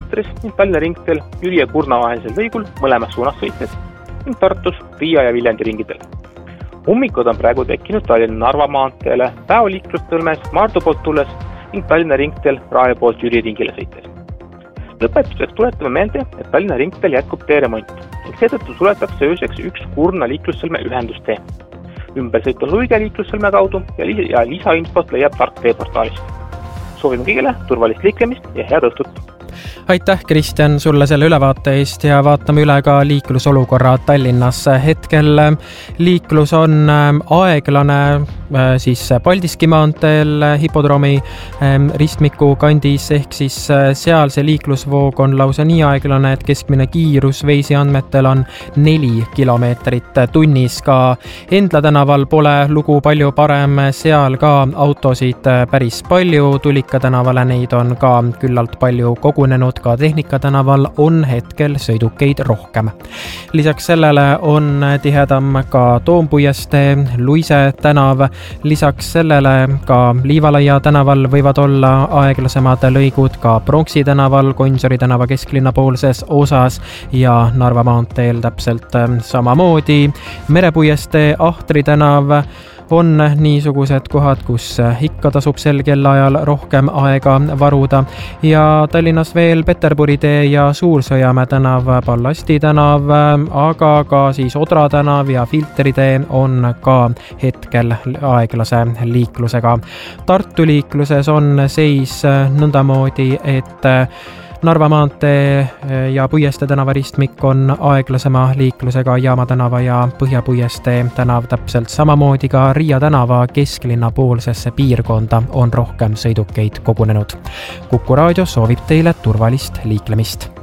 Ahtris ning Tallinna ringteel Jüri ja Kurna vahelisel lõigul mõlemas suunas sõites ning Tartus Riia ja Viljandi ringidel. Ummikud on praegu tekkinud Tallinna-Narva maanteele päevaliiklustõlmes Maardu poolt tulles ning Tallinna ringteel Rae poolt Jüri ringile sõites. Lõpetuseks tuletame meelde, et Tallinna ringteel jätkub teeremont ning seetõttu suletakse ööseks üks Kurna liiklussõlme ühendustee. Ümbersõit on Luige liiklussõlme kaudu ja lisainfot leiab Tark teeportaalist. Soovime kõigile turvalist liiklemist ja head õhtut! Aitäh, Kristjan, sulle selle ülevaate eest ja vaatame üle ka liiklusolukorra Tallinnas. Hetkel liiklus on aeglane siis Paldiski maanteel hipodroomi ristmiku kandis, ehk siis seal see liiklusvoog on lausa nii aeglane, et keskmine kiirus Waze'i andmetel on 4 kilomeetrit tunnis. Ka Endla tänaval pole lugu palju parem, seal ka autosid päris palju, Tulika tänavale neid on ka küllalt palju kogunenud, ka Tehnika tänaval on hetkel sõidukeid rohkem. Lisaks sellele on tihedam ka Toompuiestee, Luise tänav, lisaks sellele ka Liivalaia tänaval võivad olla aeglasemad lõigud ka Pronksi tänaval, Gonsiori tänava kesklinna poolses osas ja Narva maanteel täpselt samamoodi. Merepuiestee, Ahtri tänav on niisugused kohad, kus ikka tasub sel kellaajal rohkem aega varuda ja Tallinnas veel Peterburi tee ja Suur-Sõjamäe tänav, Ballasti tänav, aga ka siis Odra tänav ja Filteri tee on ka hetkel aeglase liiklusega. Tartu liikluses on seis nõndamoodi, et Narva maantee ja Puiestee tänava ristmik on aeglasema liiklusega, Jaama tänava ja Põhja-Puiestee tänav täpselt samamoodi, ka Riia tänava kesklinna poolsesse piirkonda on rohkem sõidukeid kogunenud. Kuku raadio soovib teile turvalist liiklemist.